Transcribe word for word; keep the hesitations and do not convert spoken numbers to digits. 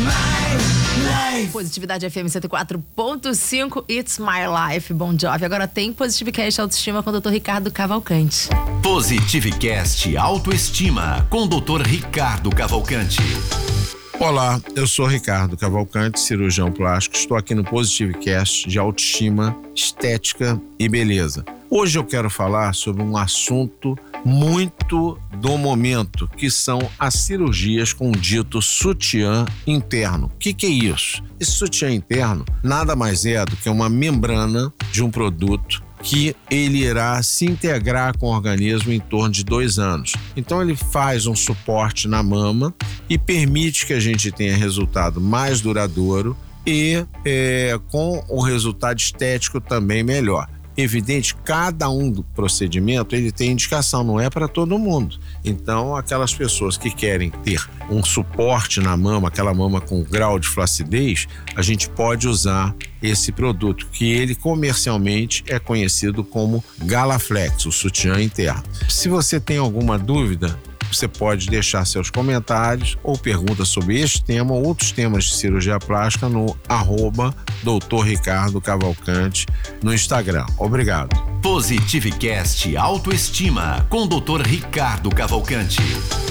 Positividade F M cento e quatro ponto cinco, It's My Life, Bon Jovi. Agora tem Positivecast Autoestima com o doutor Ricardo Cavalcante. Positivecast Autoestima com o doutor Ricardo Cavalcante. Olá, eu sou Ricardo Cavalcante, cirurgião plástico. Estou aqui no Positivecast de autoestima, estética e beleza. Hoje eu quero falar sobre um assunto muito do momento, que são as cirurgias com o dito sutiã interno. O que, que é isso? Esse sutiã interno nada mais é do que uma membrana de um produto que ele irá se integrar com o organismo em torno de dois anos. Então ele faz um suporte na mama e permite que a gente tenha resultado mais duradouro e é, com o resultado estético também melhor. Evidente, cada um do procedimento ele tem indicação, não é para todo mundo. Então, aquelas pessoas que querem ter um suporte na mama, aquela mama com grau de flacidez, a gente pode usar esse produto, que ele comercialmente é conhecido como Galaflex, o sutiã interno. Se você tem alguma dúvida, você pode deixar seus comentários ou perguntas sobre este tema ou outros temas de cirurgia plástica no arroba doutor Ricardo Cavalcante no Instagram. Obrigado. Positivecast Autoestima com o doutor Ricardo Cavalcante.